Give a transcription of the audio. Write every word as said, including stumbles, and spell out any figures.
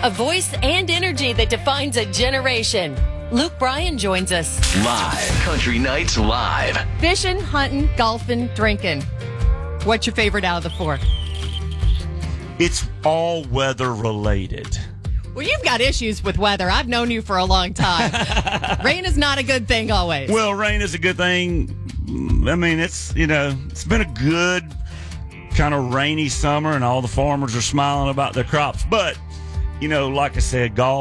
A voice and energy that defines a generation. Luke Bryan joins us. Live. Country Nights Live. Fishing, hunting, golfing, drinking. What's your favorite out of the four? It's all weather related. Well, you've got issues with weather. I've known you for a long time. Rain is not a good thing always. Well, rain is a good thing. I mean, it's, you know, it's been a good kind of rainy summer, and all the farmers are smiling about their crops. But, you know, like I said, golf.